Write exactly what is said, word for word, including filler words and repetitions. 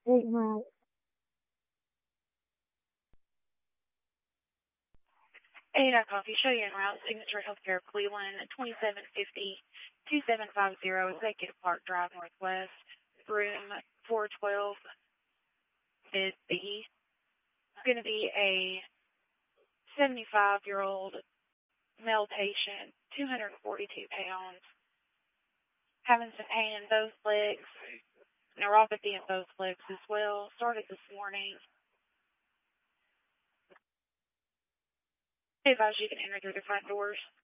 Eight miles. A and I Coffee, show you en route, Signature Healthcare Cleveland, twenty-seven fifty, twenty-seven fifty, Executive Park Drive Northwest, room four twelve, mid B. It's going to be a seventy-five-year-old male patient, two hundred forty-two pounds, having some pain in both legs, neuropathy in both legs as well. Started this morning. I advise you can enter through the front doors.